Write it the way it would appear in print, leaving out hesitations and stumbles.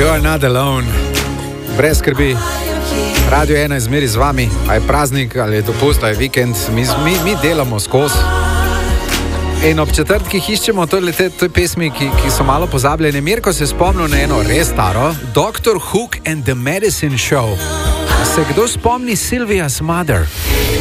You are not alone. Brez skrbi. Radio 1 je zmeri z vami. A je praznik, ali je dopust, ali je vikend. Mi delamo skozi. In ob četrtkih iščemo te pesmi, ki so malo pozabljene. Mirko se je spomnil na eno res staro. Dr. Hook and the Medicine Show. Se kdo spomni Sylvia's Mother?